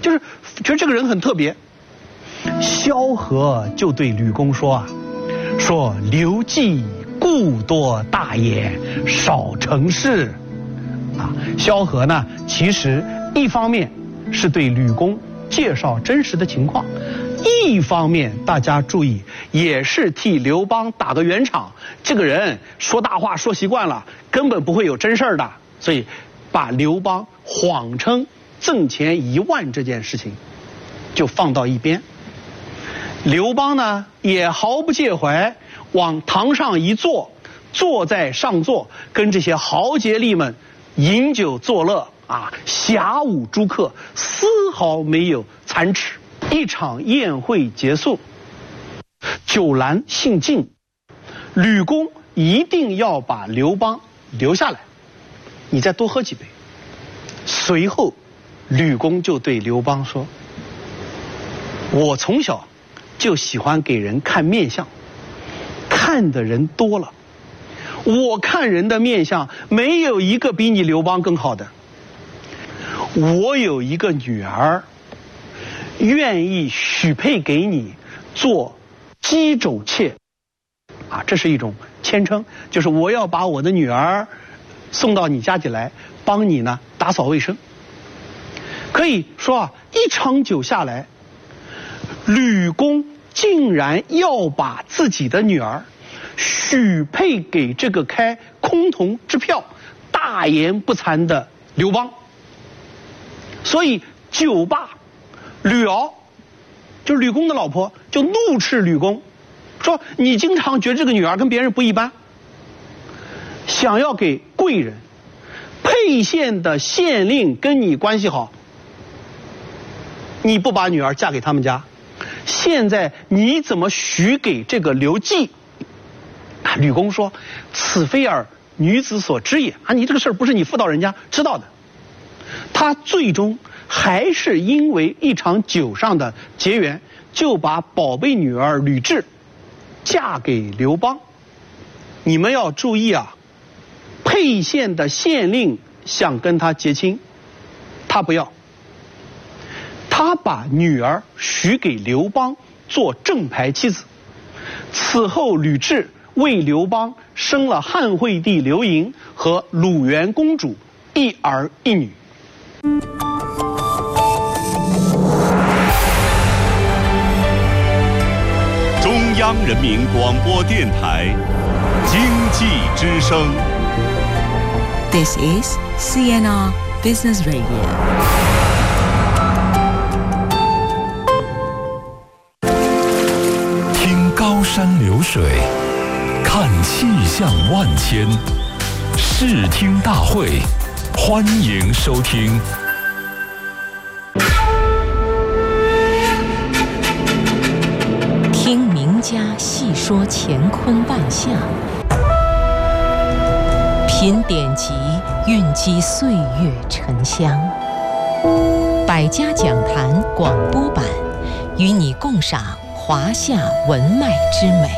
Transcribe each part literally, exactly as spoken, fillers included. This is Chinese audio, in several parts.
就是觉得这个人很特别。萧何就对吕公说啊，说刘季故多大言，少成事。啊，萧何呢，其实一方面是对吕公介绍真实的情况，一方面大家注意，也是替刘邦打个圆场。这个人说大话说习惯了，根本不会有真事儿的，所以把刘邦谎称赠钱一万这件事情就放到一边。刘邦呢也毫不介怀，往堂上一坐，坐在上座，跟这些豪杰吏们饮酒作乐啊，侠舞诸客，丝毫没有残耻。一场宴会结束，酒闌兴尽，吕公一定要把刘邦留下来，你再多喝几杯。随后吕公就对刘邦说，我从小就喜欢给人看面相，看的人多了，我看人的面相没有一个比你刘邦更好的。我有一个女儿，愿意许配给你做姬肘妾，啊，这是一种谦称，就是我要把我的女儿送到你家里来，帮你呢打扫卫生。可以说啊，一场酒下来，吕公竟然要把自己的女儿许配给这个开空头支票、大言不惭的刘邦。所以酒罢，吕敖就是吕公的老婆，就怒斥吕公，说你经常觉得这个女儿跟别人不一般，想要给贵人沛县的县令跟你关系好，你不把女儿嫁给他们家，现在你怎么许给这个刘季？吕公说，此非尔女子所知也啊，你这个事儿不是你妇道人家知道的。他最终还是因为一场酒上的结缘，就把宝贝女儿吕雉嫁给刘邦。你们要注意啊，沛县的县令想跟他结亲，他不要，他把女儿许给刘邦做正牌妻子。此后吕雉为刘邦生了汉惠帝刘盈和鲁元公主一儿一女。 中央人民广播电台经济之声。 This is C N R Business Radio. 听高山流水，看气象万千，视听大会，欢迎收听。 听名家细说乾坤万象，品典籍，蕴积岁月沉香。百家讲坛广播版，与你共赏华夏文脉之美。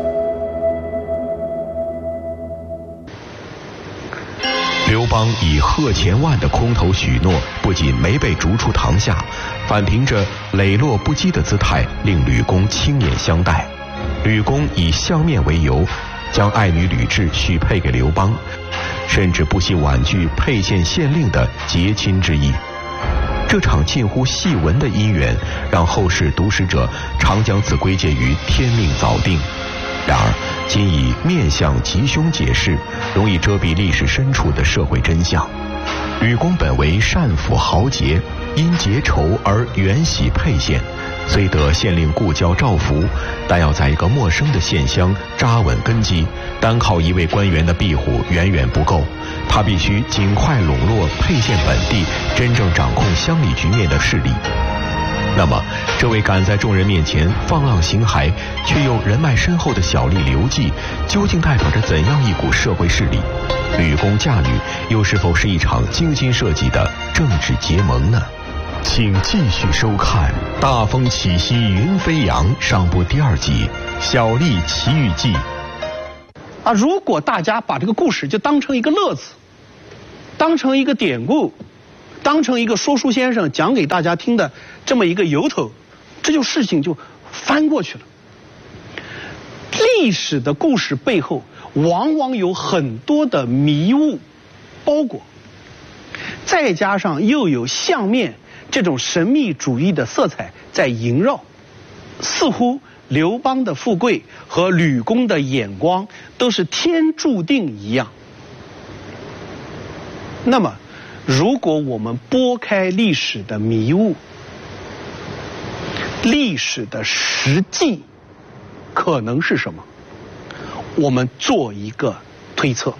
刘邦以贺钱万的空头许诺，不仅没被逐出堂下，反凭着磊落不羁的姿态，令吕公亲眼相待。吕公以相面为由，将爱女吕雉许配给刘邦，甚至不惜婉拒沛县县令的结亲之意。这场近乎戏文的姻缘，让后世读史者常将此归结于天命早定。然而仅以面相吉凶解释，容易遮蔽历史深处的社会真相。吕公本为善抚豪杰，因结仇而远徙沛县，虽得县令故交照拂，但要在一个陌生的县乡扎稳根基，单靠一位官员的庇护远远不够，他必须尽快笼络沛县本地真正掌控乡里局面的势力。那么这位敢在众人面前放浪形骸却又人脉深厚的小吏刘季，究竟代表着怎样一股社会势力？吕公嫁女又是否是一场精心设计的政治结盟呢？请继续收看《大风起兮云飞扬》上部第二集《小吏奇遇记》。 啊，如果大家把这个故事就当成一个乐子，当成一个典故， 当成一个说书先生讲给大家听的这么一个由头，这就事情就翻过去了。历史的故事背后往往有很多的迷雾包裹，再加上又有相面这种神秘主义的色彩在萦绕，似乎刘邦的富贵和吕公的眼光都是天注定一样。那么如果我们拨开历史的迷雾，历史的实际可能是什么？我们做一个推测。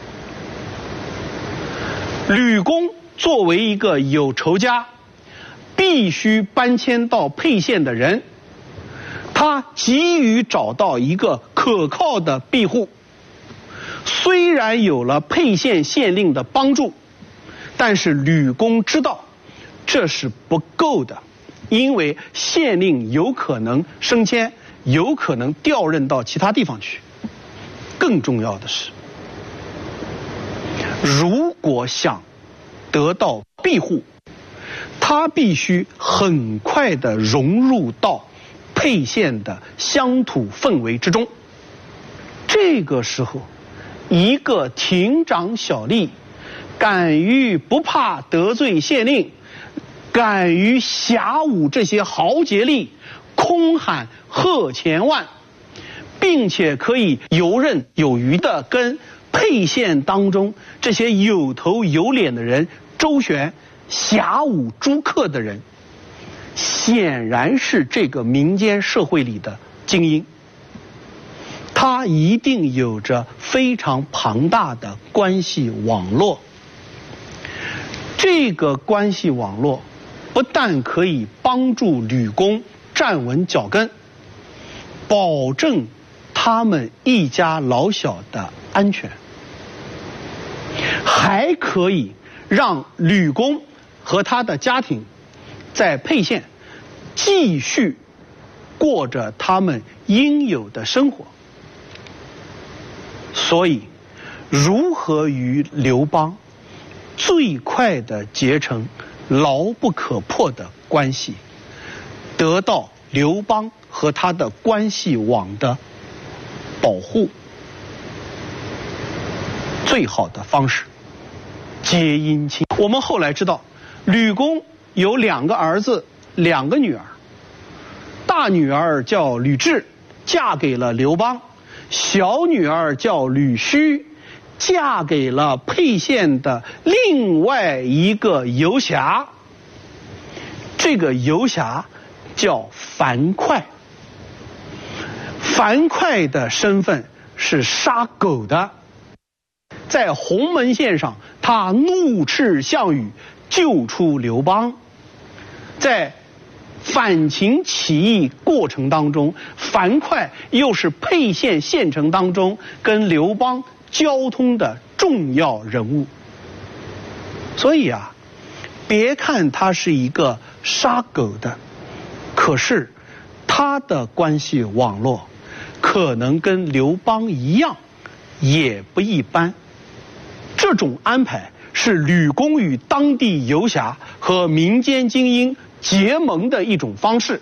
吕公作为一个有仇家，必须搬迁到沛县的人，他急于找到一个可靠的庇护。虽然有了沛县县令的帮助，但是吕公知道这是不够的，因为县令有可能升迁，有可能调任到其他地方去。更重要的是，如果想得到庇护，他必须很快地融入到沛县的乡土氛围之中。这个时候，一个亭长小吏敢于不怕得罪县令，敢于辖侮这些豪杰吏，空喊贺钱万，并且可以游刃有余地跟沛县当中这些有头有脸的人周旋，辖侮诸客的人，显然是这个民间社会里的精英。他一定有着非常庞大的关系网络。这个关系网络不但可以帮助吕公站稳脚跟，保证他们一家老小的安全，还可以让吕公和他的家庭在沛县继续过着他们应有的生活。所以，如何与刘邦最快地结成牢不可破的关系，得到刘邦和他的关系网的保护，最好的方式结姻亲。我们后来知道，吕公有两个儿子，两个女儿。大女儿叫吕雉，嫁给了刘邦；小女儿叫吕须，嫁给了沛县的另外一个游侠。这个游侠叫樊哙。樊哙的身份是杀狗的，在鸿门县上，他怒斥项羽，救出刘邦。在反秦起义过程当中，樊哙又是沛县县城当中跟刘邦交通的重要人物。所以啊，别看他是一个杀狗的，可是他的关系网络可能跟刘邦一样也不一般。这种安排是吕公与当地游侠和民间精英结盟的一种方式，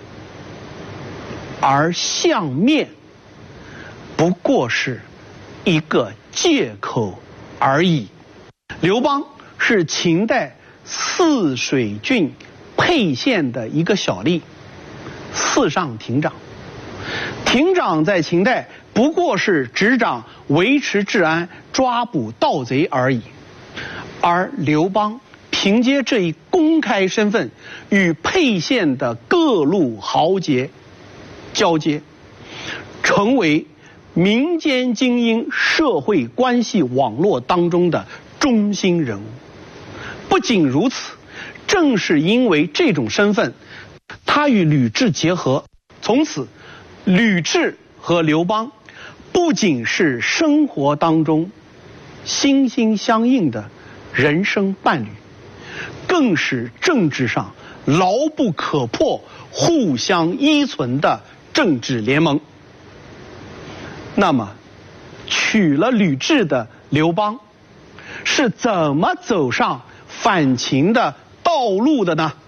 而相面不过是一个借口而已。刘邦是秦代泗水郡沛县的一个小吏，四上亭长。亭长在秦代不过是执掌维持治安、抓捕盗贼而已，而刘邦凭借这一公开身份，与沛县的各路豪杰交接，成为民间精英社会关系网络当中的中心人物。不仅如此，正是因为这种身份，他与吕雉结合，从此吕雉和刘邦不仅是生活当中心心相印的人生伴侣，更是政治上牢不可破、互相依存的政治联盟。那么，娶了吕雉的刘邦是怎么走上反秦的道路的呢？